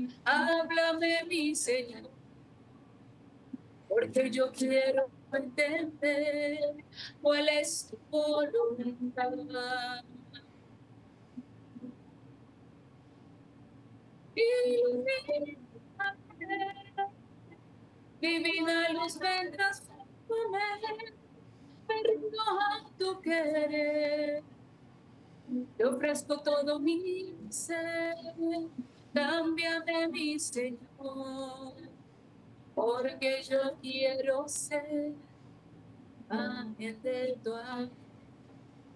Háblame, mi Señor, porque yo quiero entender cuál es tu voluntad. Ilumíname, divina luz vendrás a tu querer. Te ofrezco todo mi ser, cámbiame, mi Señor, porque yo quiero ser ángel de tu amor.